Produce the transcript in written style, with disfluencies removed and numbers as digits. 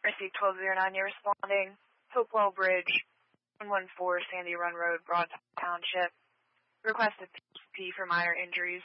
Received 1209, you're responding. Hopewell Bridge, 114 Sandy Run Road, Broad Township. Requested P for minor injuries.